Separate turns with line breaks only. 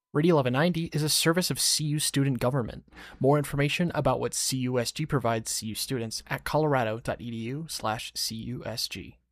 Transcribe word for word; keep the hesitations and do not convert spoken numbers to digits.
Radio eleven ninety is a service of C U student government. More information about what C U S G provides C U students at colorado.edu slash CUSG.